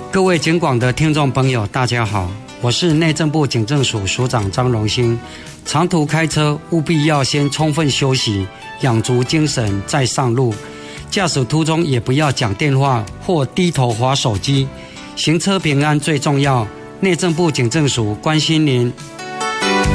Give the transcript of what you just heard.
各位警广的听众朋友大家好，我是内政部警政署署长张荣兴。长途开车务必要先充分休息，养足精神再上路。驾驶途中也不要讲电话或低头滑手机。行车平安最重要，内政部警政署关心您